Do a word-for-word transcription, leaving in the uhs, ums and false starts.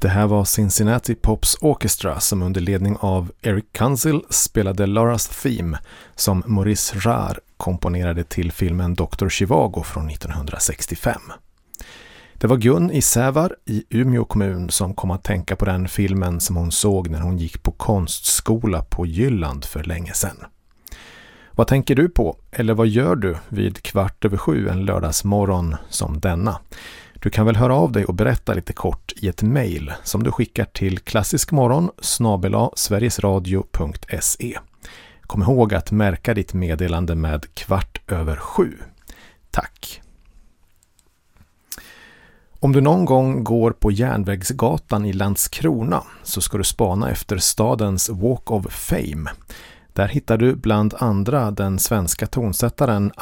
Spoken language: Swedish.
Det här var Cincinnati Pops Orchestra som under ledning av Eric Kunzel spelade Laura's Theme som Maurice Jarre komponerade till filmen doktor Zhivago från nittonhundrasextiofem. Det var Gun i Sävar i Umeå kommun som kom att tänka på den filmen som hon såg när hon gick på konstskola på Jylland för länge sedan. Vad tänker du på, eller vad gör du vid kvart över sju en lördagsmorgon som denna? Du kan väl höra av dig och berätta lite kort i ett mejl som du skickar till klassiskmorgon snabel-a sverigesradio punkt se. Kom ihåg att märka ditt meddelande med kvart över sju. Tack! Om du någon gång går på Järnvägsgatan i Landskrona så ska du spana efter stadens Walk of Fame. Där hittar du bland andra den svenska tonsättaren